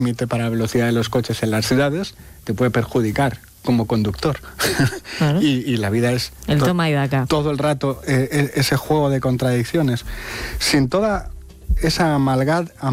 límite para la velocidad de los coches en las ciudades, te puede perjudicar como conductor. Claro. y la vida es El toma y daca. todo el rato ese juego de contradicciones. Sin toda esa amalgama